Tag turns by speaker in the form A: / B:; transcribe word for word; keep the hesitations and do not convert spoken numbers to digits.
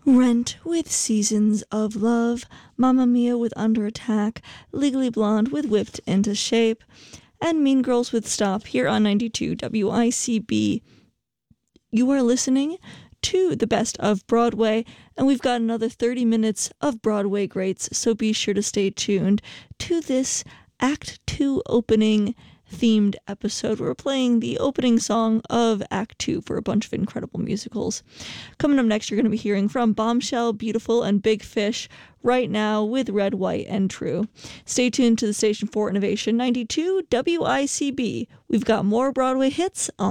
A: Rent with Seasons of Love, Mamma Mia with Under Attack, Legally Blonde with Whipped into Shape, and Mean Girls with Stop here on ninety-two W I C B. You are listening to the best of Broadway, and we've got another thirty minutes of Broadway greats, so be sure to stay tuned to this Act two opening themed episode. We're playing the opening song of Act two for a bunch of incredible musicals. Coming up next, you're going to be hearing from Bombshell, Beautiful, and Big Fish right now with Red, White, and True. Stay tuned to the station for Innovation ninety-two W I C B. We've got more Broadway hits on